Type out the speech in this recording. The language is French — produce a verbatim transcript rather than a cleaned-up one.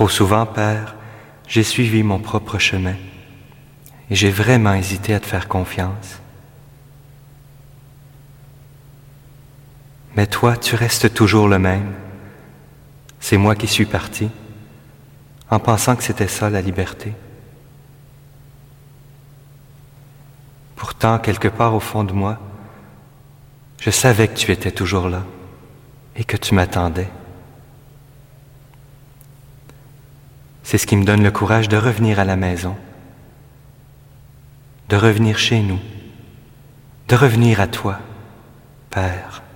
Trop souvent, Père, j'ai suivi mon propre chemin et j'ai vraiment hésité à te faire confiance. Mais toi, tu restes toujours le même. C'est moi qui suis parti, en pensant que c'était ça la liberté. Pourtant, quelque part au fond de moi, je savais que tu étais toujours là et que tu m'attendais. C'est ce qui me donne le courage de revenir à la maison, de revenir chez nous, de revenir à toi, Père.